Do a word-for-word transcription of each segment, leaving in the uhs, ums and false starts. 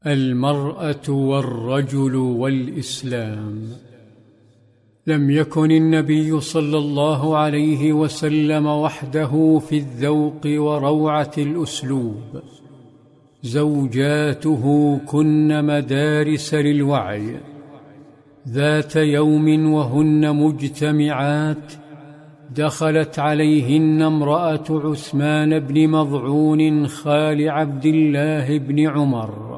المرأة والرجل والإسلام. لم يكن النبي صلى الله عليه وسلم وحده في الذوق وروعة الأسلوب، زوجاته كن مدارس للوعي. ذات يوم وهن مجتمعات دخلت عليهن امرأة عثمان بن مظعون خال عبد الله بن عمر،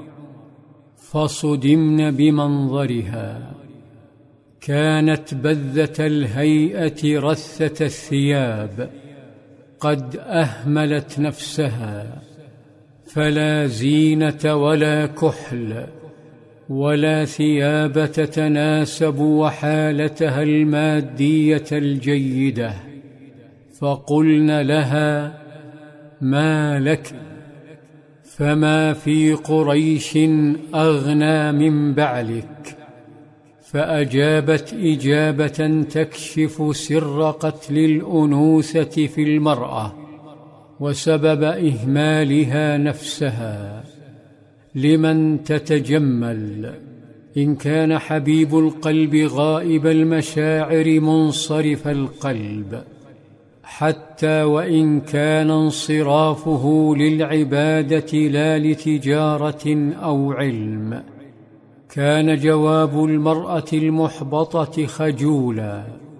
فصدمن بمنظرها. كانت بذة الهيئة رثة الثياب، قد أهملت نفسها، فلا زينة ولا كحل ولا ثياب تتناسب وحالتها المادية الجيدة. فقلن لها: ما لك؟ فما في قريش أغنى من بعلك. فأجابت إجابة تكشف سر قتل الأنوثة في المرأة وسبب إهمالها نفسها. لمن تتجمل إن كان حبيب القلب غائب المشاعر منصرف القلب، حتى وإن كان انصرافه للعبادة لا لتجارة أو علم. كان جواب المرأة المحبطة خجولا،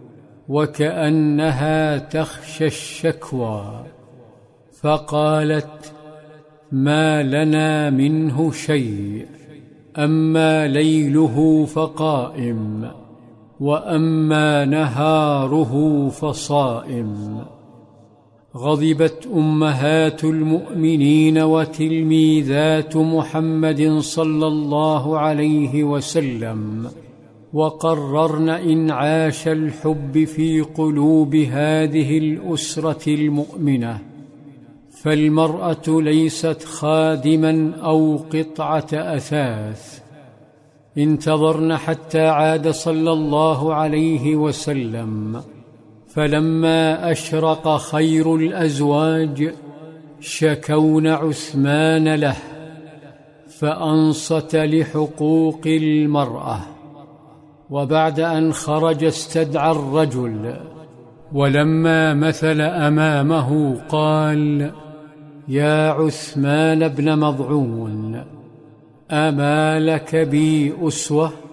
وكأنها تخشى الشكوى، فقالت: ما لنا منه شيء، أما ليله فقائم، وأما نهاره فصائم. غضبت أمهات المؤمنين وتلميذات محمد صلى الله عليه وسلم، وقررن إنعاش الحب في قلوب هذه الأسرة المؤمنة. فالمرأة ليست خادما أو قطعة أثاث. انتظرن حتى عاد صلى الله عليه وسلم، فلما أشرق خير الأزواج شكون عثمان له، فأنصت لحقوق المرأة. وبعد أن خرج استدعى الرجل، ولما مثل أمامه قال: يا عثمان بن مظعون، أما لك بي أسوة؟